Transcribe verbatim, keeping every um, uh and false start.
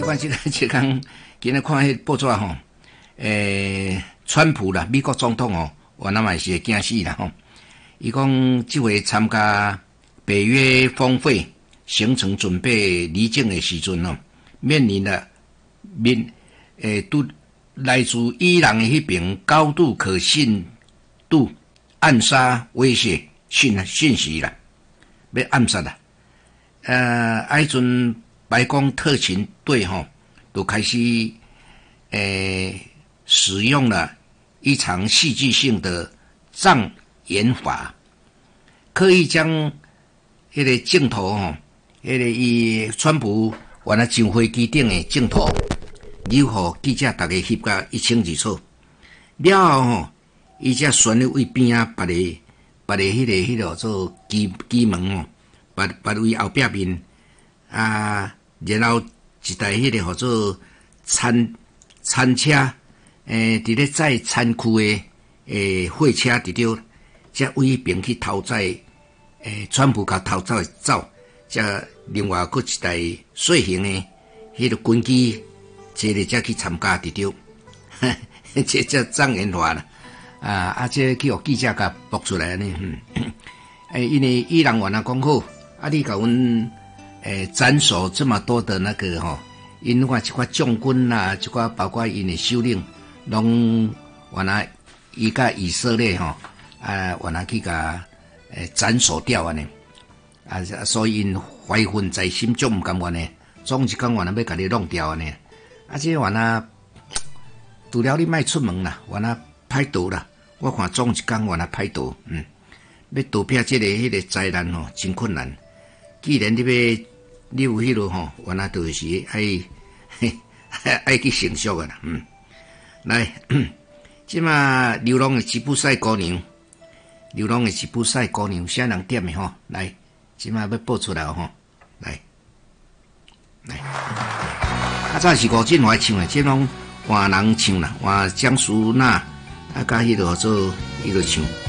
款即个即讲，今日看迄报纸吼，诶，川普啦，美国总统哦，我那嘛是会惊死啦吼。伊讲即回参加北约峰会，行程准备离境的时阵哦，面临了面诶都来自伊朗的迄边高度可信度暗杀威胁讯讯息啦，要暗杀啦。呃，迄阵白宫特勤队吼，都开始诶使用了一场戏剧性的障眼法，刻意将迄个镜头吼，迄个伊川普原来上飞机顶的镜头，留互记者大家翕甲一清二楚。了后吼，伊才旋入位边啊，别个别个迄个迄个做机机门哦，别别位后壁面啊，然后一台迄个叫做餐餐车，诶，伫咧载餐区的诶货车伫着，才位边去偷载，诶，川普甲偷走走，才另外佫一台小型的迄个军机，坐咧才去参加伫着，这这障眼法啦。啊啊！这去互记者甲爆出来呢，嗯，诶，因为伊朗原来讲好，啊，你甲阮诶斩首这么多的那个吼，因看一寡将军啦，一寡包括因的首领，拢原来伊甲以色列吼，啊，原来去甲诶斩首掉安尼，啊，所以因怀恨在心，总毋甘愿呢，总一讲原来要甲你弄掉安尼，啊，这原来除了你莫出门啦，原来歹逃啦。我看总一天原来歹逃，嗯，要逃避这个迄个灾难吼，真困难。既然你要你有迄落吼，原来就是爱爱去成熟的啦，嗯。来，即马流浪的吉普赛姑娘，流浪的吉普赛姑娘，啥人点的吼？来，即马要报出来吼，来，来。较早是吴振华唱的，即拢换人唱啦，换江淑娜。啊，甲迄个做迄个唱。